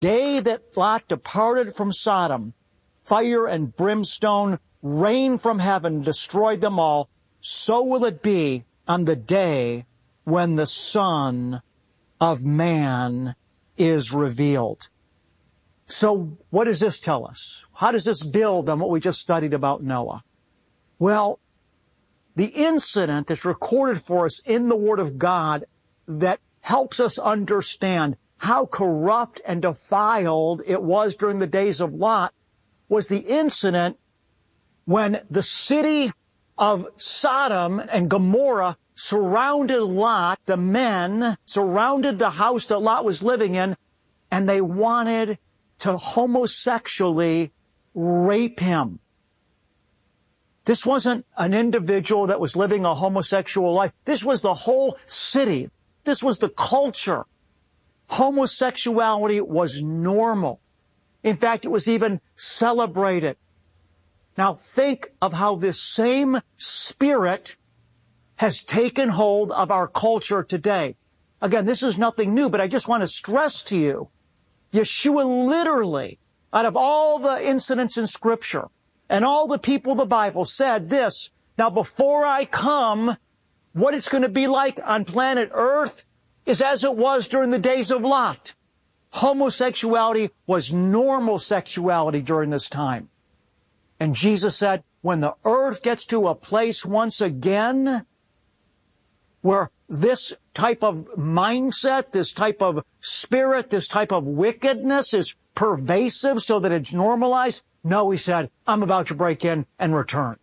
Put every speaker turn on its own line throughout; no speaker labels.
day that Lot departed from Sodom, fire and brimstone rained from heaven, destroyed them all. So will it be on the day when the Son of Man is revealed. So what does this tell us? How does this build on what we just studied about Noah? Well, the incident that's recorded for us in the Word of God that helps us understand how corrupt and defiled it was during the days of Lot was the incident when the city of Sodom and Gomorrah surrounded Lot, the men surrounded the house that Lot was living in, and they wanted to homosexually rape him. This wasn't an individual that was living a homosexual life. This was the whole city. This was the culture. Homosexuality was normal. In fact, it was even celebrated. Now think of how this same spirit has taken hold of our culture today. Again, this is nothing new, but I just want to stress to you, Yeshua literally, out of all the incidents in Scripture and all the people of the Bible said this, now before I come, what it's going to be like on planet Earth is as it was during the days of Lot. Homosexuality was normal sexuality during this time. And Jesus said, when the earth gets to a place once again where this type of mindset, this type of spirit, this type of wickedness is pervasive so that it's normalized, no, he said, I'm about to break in and return.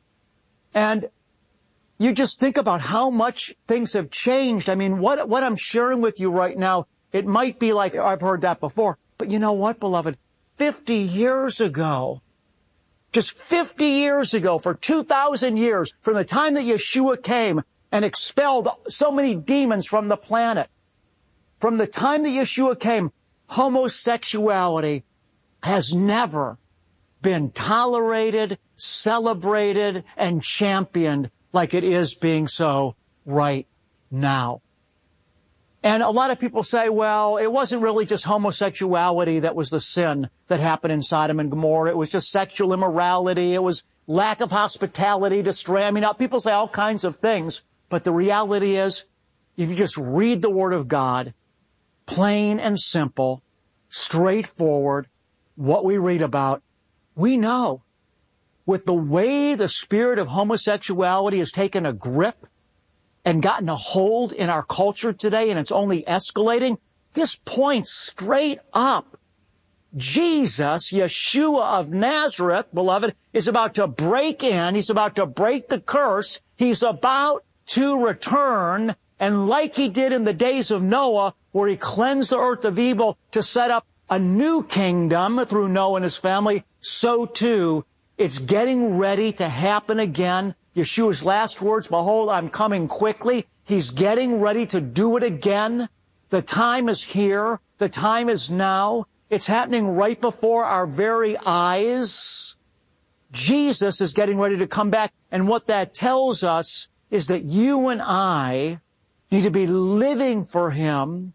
And you just think about how much things have changed. I mean, what I'm sharing with you right now, it might be like, I've heard that before. But you know what, beloved? 50 years ago, just 50 years ago, for 2,000 years, from the time that Yeshua came and expelled so many demons from the planet, from the time that Yeshua came, homosexuality has never been tolerated, celebrated, and championed like it is being so right now. And a lot of people say, well, it wasn't really just homosexuality that was the sin that happened in Sodom and Gomorrah. It was just sexual immorality. It was lack of hospitality, I mean, people say all kinds of things. But the reality is, if you just read the Word of God, plain and simple, straightforward, what we read about, we know with the way the spirit of homosexuality has taken a grip and gotten a hold in our culture today, and it's only escalating, this points straight up. Jesus, Yeshua of Nazareth, beloved, is about to break in. He's about to break the curse. He's about to return, and like he did in the days of Noah, where he cleansed the earth of evil to set up a new kingdom through Noah and his family, so too, it's getting ready to happen again. Yeshua's last words, behold, I'm coming quickly. He's getting ready to do it again. The time is here. The time is now. It's happening right before our very eyes. Jesus is getting ready to come back. And what that tells us is that you and I need to be living for Him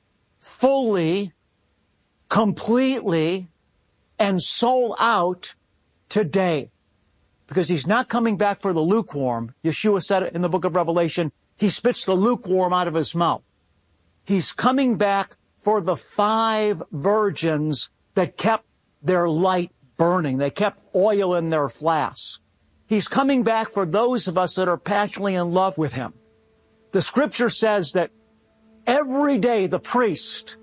fully, completely, and sold out today. Because He's not coming back for the lukewarm. Yeshua said it in the book of Revelation. He spits the lukewarm out of His mouth. He's coming back for the 5 virgins that kept their light burning. They kept oil in their flasks. He's coming back for those of us that are passionately in love with Him. The Scripture says that every day the priest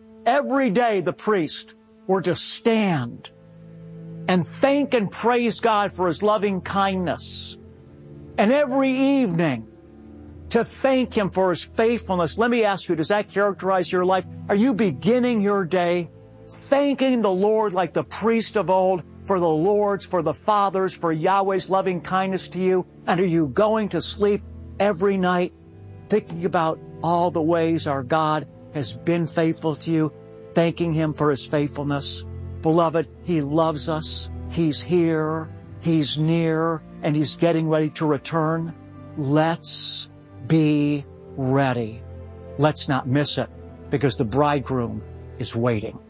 were to stand and thank and praise God for His loving kindness. And every evening, to thank Him for His faithfulness. Let me ask you, does that characterize your life? Are you beginning your day thanking the Lord like the priest of old for the Lord's, for the Father's, for Yahweh's loving kindness to you? And are you going to sleep every night thinking about all the ways our God has been faithful to you, thanking Him for His faithfulness? Beloved, He loves us. He's here. He's near. And He's getting ready to return. Let's be ready. Let's not miss it, because the bridegroom is waiting.